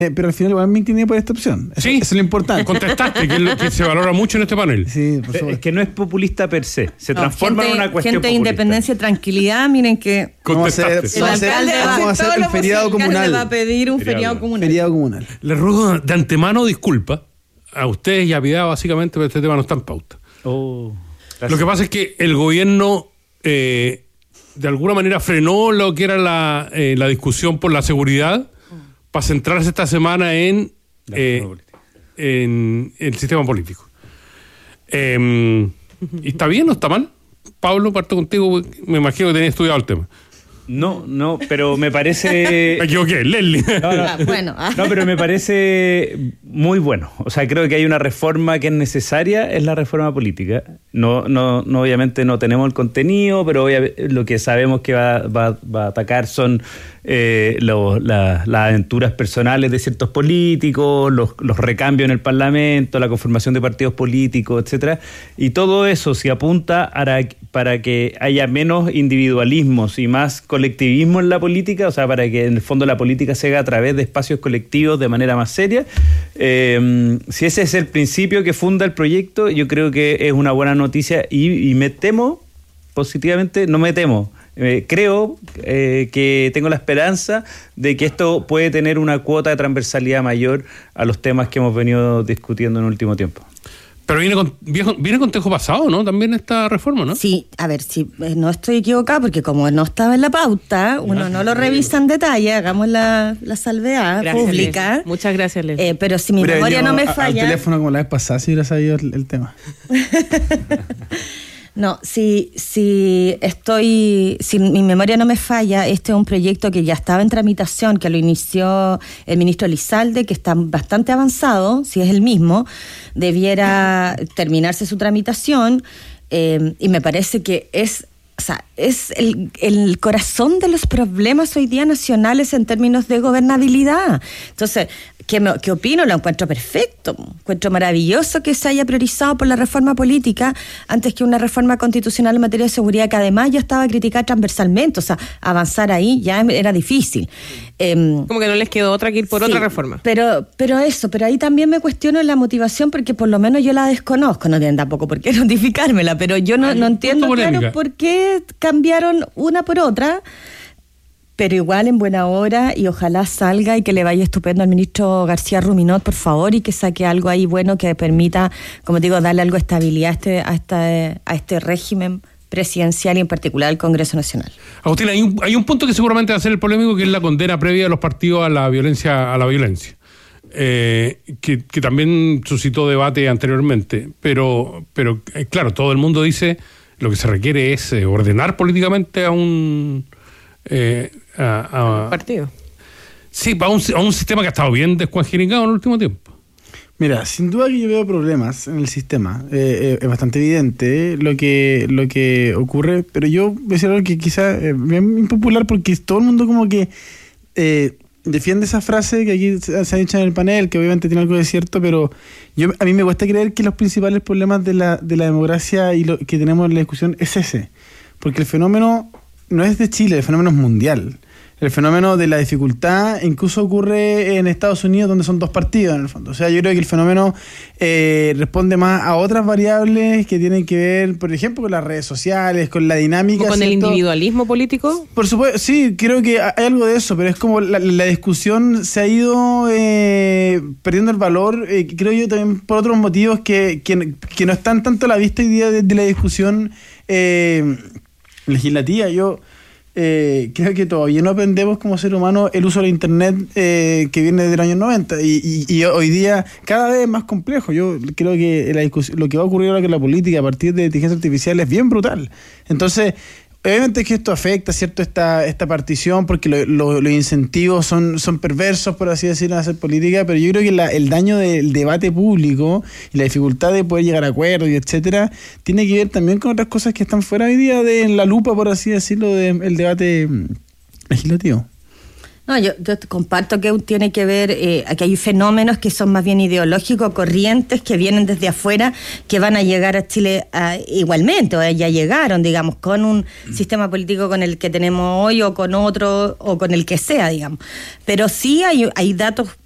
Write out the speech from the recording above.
Pero al final igual me incliné por esta opción. Sí, eso es lo importante. Contestaste, que es lo que se valora mucho en este panel. Sí, por supuesto. Es que no es populista per se, se transforma en una cuestión gente de populista. Independencia y tranquilidad, miren que Vamos a hacer el feriado comunal. va a pedir un feriado comunal. Feriado comunal. Les ruego de antemano disculpas a ustedes y a Piedad, básicamente, pero este tema no está en pauta. Oh, Lo que pasa es que el gobierno de alguna manera frenó lo que era la discusión por la seguridad para centrarse esta semana en el sistema político. ¿Y está bien o está mal? Pablo, parto contigo, me imagino que tenías estudiado el tema. No, pero me parece... Me equivoqué, Leslie. No, pero me parece muy bueno. O sea, creo que hay una reforma que es necesaria, es la reforma política. No, obviamente no tenemos el contenido, pero lo que sabemos que va a atacar son las aventuras personales de ciertos políticos, los recambios en el Parlamento, la conformación de partidos políticos, etcétera. Y todo eso se apunta para que haya menos individualismos y más colectivismo en la política, o sea, para que en el fondo la política se haga a través de espacios colectivos de manera más seria. Si ese es el principio que funda el proyecto, yo creo que es una buena noticia y me temo, positivamente, no me temo, creo que tengo la esperanza de que esto puede tener una cuota de transversalidad mayor a los temas que hemos venido discutiendo en el último tiempo. Pero viene con tejo pasado, ¿no? También esta reforma, ¿no? Sí, a ver, si no estoy equivocada, porque como no estaba en la pauta, uno no lo revisa en detalle, hagamos la salvedad pública. Leslie. Muchas gracias, Leslie. Pero si mi memoria no me falla... Al teléfono como la vez pasada, si hubiera sabido el tema. No, si mi memoria no me falla, este es un proyecto que ya estaba en tramitación, que lo inició el ministro Elizalde, que está bastante avanzado, si es el mismo, debiera terminarse su tramitación, y me parece que es el corazón de los problemas hoy día nacionales en términos de gobernabilidad. Entonces, ¿qué opino? Lo encuentro perfecto, encuentro maravilloso que se haya priorizado por la reforma política antes que una reforma constitucional en materia de seguridad, que además ya estaba criticada transversalmente, o sea, avanzar ahí ya era difícil. Como que no les quedó otra que ir por otra reforma. Pero ahí también me cuestiono la motivación, porque por lo menos yo la desconozco, no tienen tampoco por qué notificármela, pero yo no entiendo claro por qué cambiaron una por otra. Pero igual en buena hora, y ojalá salga y que le vaya estupendo al ministro García Ruminot, por favor, y que saque algo ahí bueno que permita, como digo, darle algo de estabilidad a este régimen presidencial y en particular al Congreso Nacional. Agustín, hay un punto que seguramente va a ser el polémico, que es la condena previa de los partidos a la violencia. Que también suscitó debate anteriormente, pero claro, todo el mundo dice lo que se requiere es ordenar políticamente a un partido. Sí, a un sistema que ha estado bien descuajeringado en el último tiempo. Mira, sin duda que yo veo problemas en el sistema. Es bastante evidente lo que ocurre, pero yo voy a decir algo que quizá es bien impopular, porque todo el mundo como que defiende esa frase que aquí se ha dicho en el panel, que obviamente tiene algo de cierto, pero a mí me cuesta creer que los principales problemas de la democracia y lo que tenemos en la discusión es ese. Porque el fenómeno no es de Chile, el fenómeno es mundial. El fenómeno de la dificultad incluso ocurre en Estados Unidos, donde son dos partidos en el fondo. O sea, yo creo que el fenómeno responde más a otras variables que tienen que ver, por ejemplo, con las redes sociales, con la dinámica. ¿O con el individualismo político? Por supuesto, sí, creo que hay algo de eso, pero es como la discusión se ha ido perdiendo el valor, creo yo también por otros motivos que no están tanto a la vista hoy día de la discusión legislativa. Yo creo que todavía no aprendemos como ser humano el uso de internet que viene desde los años 90 y hoy día cada vez es más complejo. Yo creo que lo que va a ocurrir ahora con la política a partir de inteligencia artificial es bien brutal. Entonces, obviamente que esto afecta, ¿cierto?, esta partición, porque los incentivos son perversos, por así decirlo, a hacer política, pero yo creo que el daño del debate público y la dificultad de poder llegar a acuerdos y etcétera, tiene que ver también con otras cosas que están fuera hoy día de la lupa, por así decirlo, del debate legislativo. No, yo comparto que tiene que ver, que hay fenómenos que son más bien ideológicos, corrientes, que vienen desde afuera, que van a llegar a Chile igualmente, o ya llegaron, digamos, con un sistema político con el que tenemos hoy, o con otro, o con el que sea, digamos. Pero sí hay datos